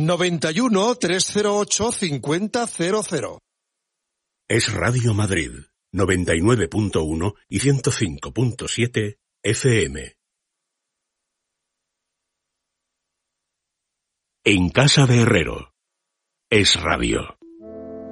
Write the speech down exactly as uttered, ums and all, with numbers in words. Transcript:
noventa y uno, trescientos ocho, cincuenta cero cero. Es Radio Madrid, noventa y nueve punto uno y ciento cinco punto siete F M. En casa de Herrero. Es Radio.